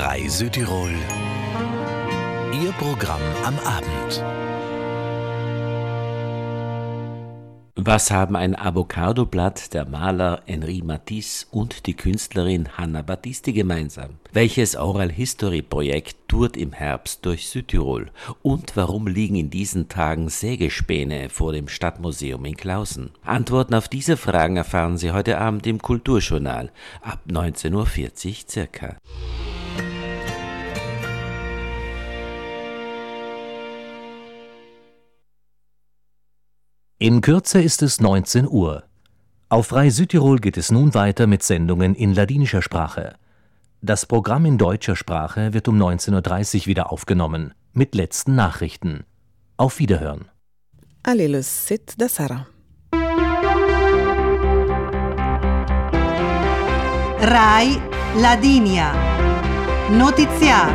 3 Südtirol. Ihr Programm am Abend. Was haben ein Avocadoblatt, der Maler Henri Matisse und die Künstlerin Hanna Battisti gemeinsam? Welches Oral History Projekt tourt im Herbst durch Südtirol? Und warum liegen in diesen Tagen Sägespäne vor dem Stadtmuseum in Klausen? Antworten auf diese Fragen erfahren Sie heute Abend im Kulturjournal ab 19:40 Uhr circa. In Kürze ist es 19 Uhr. Auf Frei Südtirol geht es nun weiter mit Sendungen in ladinischer Sprache. Das Programm in deutscher Sprache wird um 19:30 Uhr wieder aufgenommen, mit letzten Nachrichten. Auf Wiederhören. Allez, sit da Sara. Rai Ladinia. Notiziar.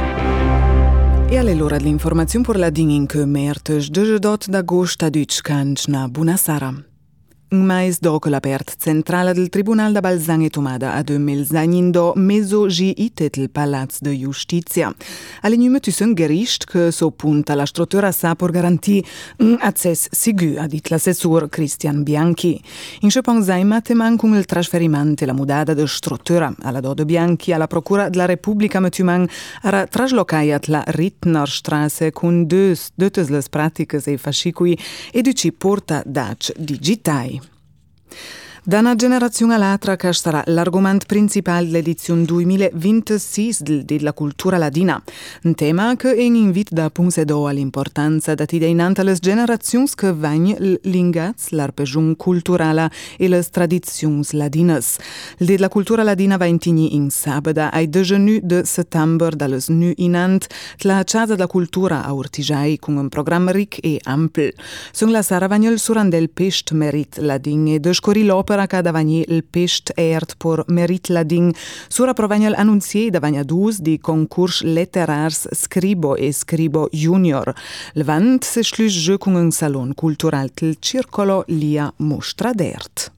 E alle l'ora dell'informazione per la din che mertes 2 d'agosto a Deutschkanch Buona Sara. Un mais dopo l'aperta centrale del Tribunal da Balzan e Tomada a 2000 meso gi itet il Palazzo de Giustizia. Alle nume tu son Gericht che so punta la struttura sa per garantire un accesso sicuro, ha dit l'assessor Christian Bianchi. In Chopin Zaima teman con il trasferimento e la mudata de struttura alla Dodo Bianchi alla Procura della Repubblica metuman era traslocaiat la Rittnerstrasse con dötes les pratiches e fascicui e duci porta dac digitai. Da una generazione all'altra che sarà l'argomento principale dell'edizione 2026 della cultura ladina, un tema che è in invito da punsedo all'importanza da tideinante alle generazioni che vanno l'ingaz, l'arpegiun culturale e le tradizioni ladinas. La cultura ladina va intigni in sabato ai dejeuner de settembre dallo nu inant la Casa della Cultura a Ortigiai con un programma ricco e ampio. Sono la Sara Vagnol surandel Pest Merit Ladin e descori l'opera che davagni il Pest Erd por Merit Ladin sura provagnol annunzier davagna dus di concurs letterars Scribo e Scribo Junior. Levant se schlus jeu con un salon cultural tel circolo lia mostra d'ert.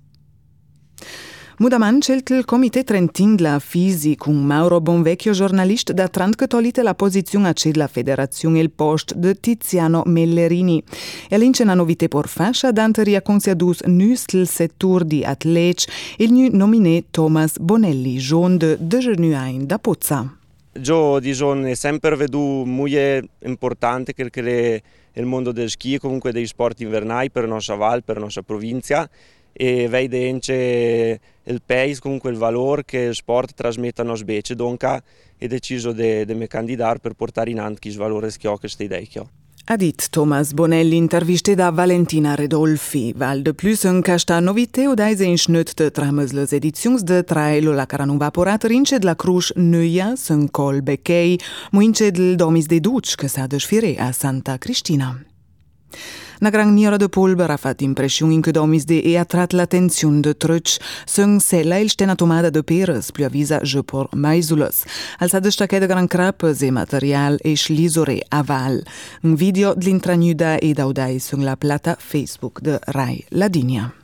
Mudaman scelt il Comité Trentin della Fisi con Mauro Bonvecchio, giornalista da Trant che tolite la posizione a la Federazione il post de Tiziano Mellerini. E all'ince una novità por fascia danteria consiadus nustel settur di atlec il nu nominé Thomas Bonelli, gion de Degenuain da Pozza. Io dison è sempre vedu molto importante che il mondo del ski e comunque dei sport invernali per la nostra val, per la nostra provincia e vede anche il paese, comunque il valore che il sport trasmette a nos bece, dunque è deciso di me candidare per portare in avanti questo valore che questa idea. Ha dit Thomas Bonelli, interviste da Valentina Redolfi. Val de plus în casta novite o daise in schnöt de trames les editions de trailo la cara non vaporat rince de la Cruz Nöia, sen col Becchei, muince del Domis de Duc, che sa desfire a Santa Cristina. Una gran niera de polver ha fatto impressione in che domis de e attrat l'attenzione de truc, sen sella il stena tomada de peres, più avvisa je por maisulas. Al sa destaché de gran crapes e material e schlisore a val. Un video dell'intragnuda e daudai sun la plata Facebook de Rai Ladinia.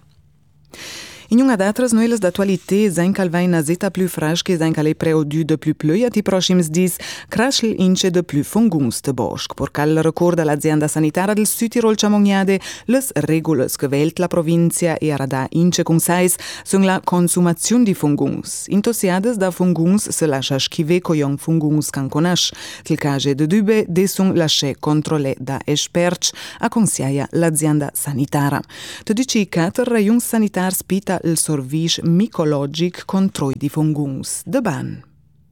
In una d'altres noelles d'attualité, sein cal vai na zeta plus frasche, sein cal e preodu de plus pleuiat i proxims dis, crascel ince de plus funguns de bosc, por cal recorda l'azienda sanitaria del Südtirol Ciamognade les regulas che velt la provincia e arada ince con sais son la consumazione di funguns. Intosiades da funguns se lascia schive coion funguns can conash, tel cage de dube de son lasce controle da esperts, a consiaia l'azienda sanitaria. Te dici cater raions sanitar spita il servizio micologic contro i funguns de ban.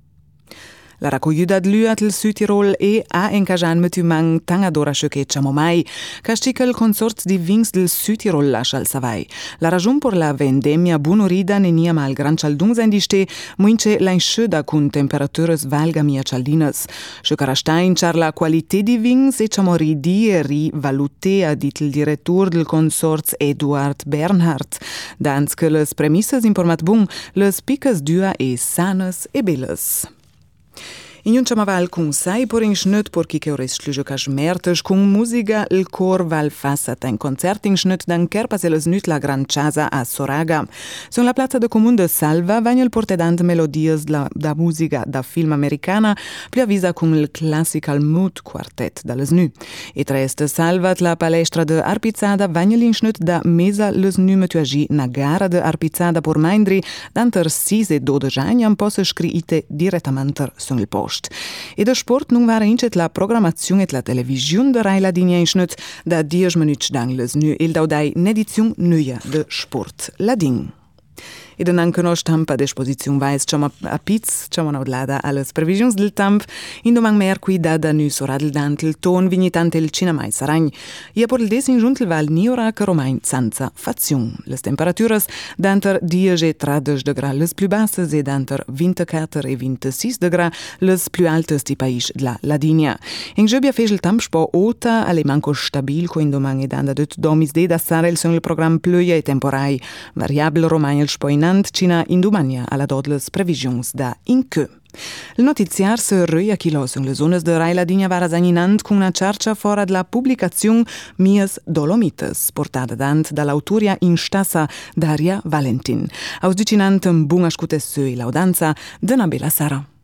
La raccogliuda d'luat il Südtirol e a encajan metumang tangadora schöketchamo mai, castica il consorzio di vins del Südtirol lascia al savai. La ragione per la vendemmia bunurida nenia mal gran cialdung sein di ste, muince la inschöda con temperatures valga mia cialdinas. Schökarastain char la qualità di vins e ciamo ridi e rivalutea dit il direttur del consorzio Eduard Bernhardt. Dans che les premisses informat bun, les picas dua e sanes e belles. In un chamaval con sai por in schnut por chi che ores schluge cas mertes con musica il cor val fassat en concert in schnut dan kerpas e snut la Gran Casa a Soraga. Son la plaza de comune de Salva vagn il portedant melodies da musica da film americana pli avisa con il classical mood quartet da snu. E treste salvat la palestra de Arpizada vagn in schnut da mesa snu metuagi na gara de Arpizada por maindri danter 6 e 12 anni am posse scriite direttamente sul post. E de sport nun vara incet la programmazione et la televisione de Rai Ladinia in schnut da 10 minuts dan snu il daudai n'edizione nuia de sport Ladin. E dan anche no stampa a disposizione vais chama a piz chama na odlada alles previsions del temp in domang mercui da nu soradel dantel ton vignitante il cinema saragn ia por il desin juntel val niora che romain zanza fazion les temperaturas danter 10 e 13 degrà les plus basses e danter 24 e 26 degrà les plus altes di país de la Ladinia in Giubia fece il temp spo ota alle manco stabil co in domang e danda det domis de da sare il son il program pluia e temporai variabile romain il spo Cina indumania alla dodles previsions da inque. Il notiziar se röia kilos in le zones de Rai Ladinia vara zaninant con una cercia fora de la publicazione Mias Dolomites, portada dant dall'autoria in stassa Daria Valentin. Ausdicinant un bun ascutessui laudanza de Nabela Sara.